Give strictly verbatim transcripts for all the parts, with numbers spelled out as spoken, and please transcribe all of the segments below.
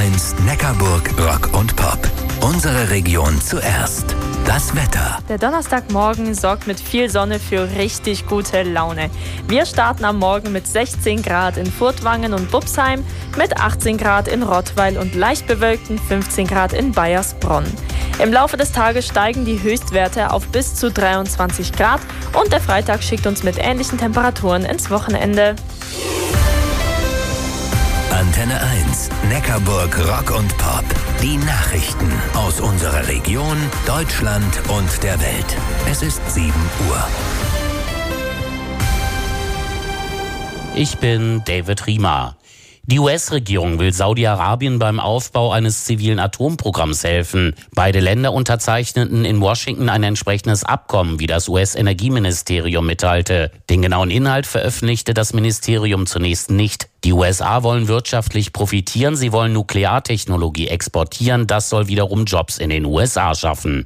eins Neckarburg Rock und Pop. Unsere Region zuerst. Das Wetter. Der Donnerstagmorgen sorgt mit viel Sonne für richtig gute Laune. Wir starten am Morgen mit sechzehn Grad in Furtwangen und Bubsheim, mit achtzehn Grad in Rottweil und leicht bewölkten fünfzehn Grad in Baiersbronn. Im Laufe des Tages steigen die Höchstwerte auf bis zu dreiundzwanzig Grad und der Freitag schickt uns mit ähnlichen Temperaturen ins Wochenende. Antenne eins, Neckarburg Rock und Pop. Die Nachrichten aus unserer Region, Deutschland und der Welt. Es ist sieben Uhr. Ich bin David Riemer. Die U S-Regierung will Saudi-Arabien beim Aufbau eines zivilen Atomprogramms helfen. Beide Länder unterzeichneten in Washington ein entsprechendes Abkommen, wie das U S-Energieministerium mitteilte. Den genauen Inhalt veröffentlichte das Ministerium zunächst nicht. Die U S A wollen wirtschaftlich profitieren, sie wollen Nukleartechnologie exportieren, das soll wiederum Jobs in den U S A schaffen.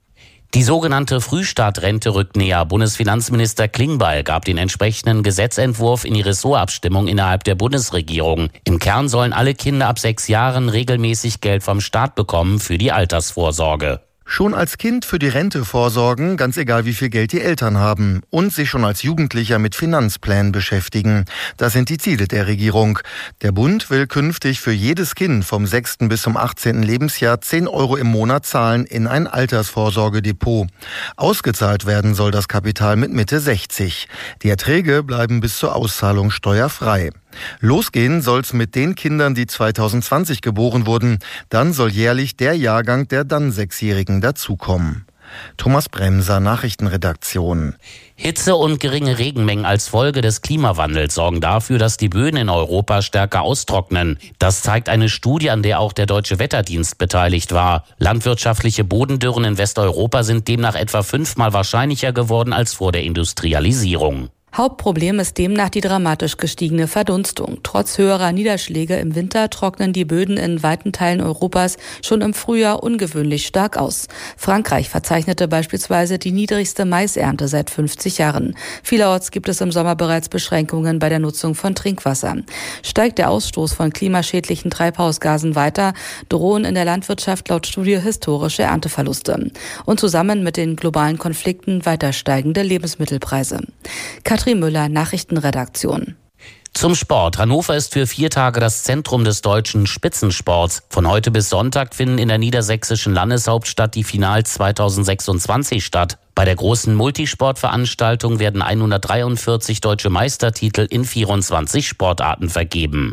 Die sogenannte Frühstartrente rückt näher. Bundesfinanzminister Klingbeil gab den entsprechenden Gesetzentwurf in die Ressortabstimmung innerhalb der Bundesregierung. Im Kern sollen alle Kinder ab sechs Jahren regelmäßig Geld vom Staat bekommen für die Altersvorsorge. Schon als Kind für die Rente vorsorgen, ganz egal wie viel Geld die Eltern haben. Und sich schon als Jugendlicher mit Finanzplänen beschäftigen. Das sind die Ziele der Regierung. Der Bund will künftig für jedes Kind vom sechsten bis zum achtzehnten Lebensjahr zehn Euro im Monat zahlen in ein Altersvorsorgedepot. Ausgezahlt werden soll das Kapital mit Mitte sechzig. Die Erträge bleiben bis zur Auszahlung steuerfrei. Losgehen soll's mit den Kindern, die zweitausendzwanzig geboren wurden. Dann soll jährlich der Jahrgang der dann Sechsjährigen dazukommen. Thomas Bremser, Nachrichtenredaktion. Hitze und geringe Regenmengen als Folge des Klimawandels sorgen dafür, dass die Böden in Europa stärker austrocknen. Das zeigt eine Studie, an der auch der Deutsche Wetterdienst beteiligt war. Landwirtschaftliche Bodendürren in Westeuropa sind demnach etwa fünfmal wahrscheinlicher geworden als vor der Industrialisierung. Hauptproblem ist demnach die dramatisch gestiegene Verdunstung. Trotz höherer Niederschläge im Winter trocknen die Böden in weiten Teilen Europas schon im Frühjahr ungewöhnlich stark aus. Frankreich verzeichnete beispielsweise die niedrigste Maisernte seit fünfzig Jahren. Vielerorts gibt es im Sommer bereits Beschränkungen bei der Nutzung von Trinkwasser. Steigt der Ausstoß von klimaschädlichen Treibhausgasen weiter, drohen in der Landwirtschaft laut Studie historische Ernteverluste. Und zusammen mit den globalen Konflikten weiter steigende Lebensmittelpreise. Katrin Müller, Nachrichtenredaktion. Zum Sport. Hannover ist für vier Tage das Zentrum des deutschen Spitzensports. Von heute bis Sonntag finden in der niedersächsischen Landeshauptstadt die Finals zweitausendsechsundzwanzig statt. Bei der großen Multisportveranstaltung werden hundertdreiundvierzig deutsche Meistertitel in vierundzwanzig Sportarten vergeben.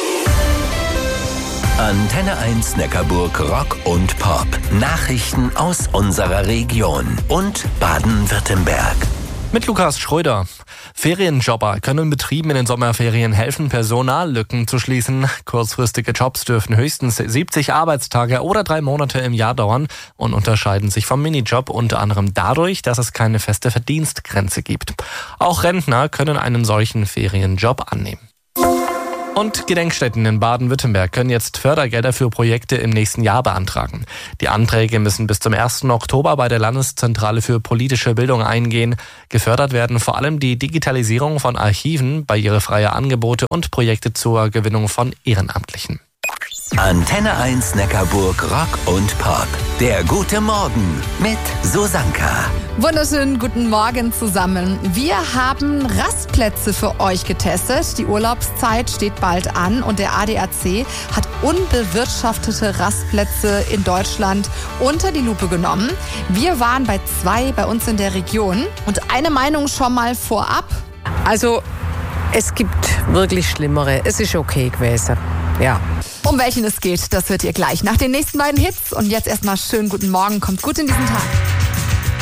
Antenne eins Neckarburg Rock und Pop. Nachrichten aus unserer Region und Baden-Württemberg. Mit Lukas Schröder. Ferienjobber können Betrieben in den Sommerferien helfen, Personallücken zu schließen. Kurzfristige Jobs dürfen höchstens siebzig Arbeitstage oder drei Monate im Jahr dauern und unterscheiden sich vom Minijob unter anderem dadurch, dass es keine feste Verdienstgrenze gibt. Auch Rentner können einen solchen Ferienjob annehmen. Und Gedenkstätten in Baden-Württemberg können jetzt Fördergelder für Projekte im nächsten Jahr beantragen. Die Anträge müssen bis zum ersten Oktober bei der Landeszentrale für politische Bildung eingehen. Gefördert werden vor allem die Digitalisierung von Archiven, barrierefreie Angebote und Projekte zur Gewinnung von Ehrenamtlichen. Antenne eins Neckarburg Rock und Pop. Der gute Morgen mit Susanka. Wunderschönen guten Morgen zusammen. Wir haben Rastplätze für euch getestet. Die Urlaubszeit steht bald an und der A D A C hat unbewirtschaftete Rastplätze in Deutschland unter die Lupe genommen. Wir waren bei zwei bei uns in der Region. Und eine Meinung schon mal vorab. Also, es gibt wirklich Schlimmere. Es ist okay gewesen. Ja. Um welchen es geht, das hört ihr gleich nach den nächsten beiden Hits. Und jetzt erstmal schönen guten Morgen. Kommt gut in diesen Tag.